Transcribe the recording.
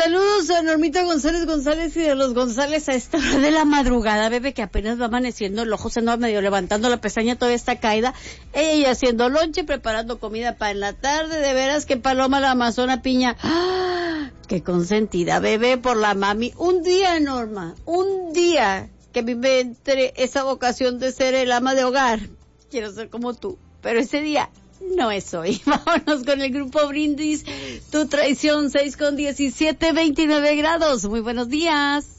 Saludos a Normita González y de los González a esta hora de la madrugada, bebé, que apenas va amaneciendo, el ojo se anda medio levantando, la pestaña todavía está caída, ella haciendo lonche, preparando comida para en la tarde, de veras que Paloma la Amazona Piña, ¡ah! Qué consentida, bebé, por la mami. Un día, Norma, un día que a mí me entre esa vocación de ser el ama de hogar, quiero ser como tú, pero ese día no es hoy. Vámonos con el grupo Brindis, Tu Traición, 6 con 17, 29 grados. Muy buenos días.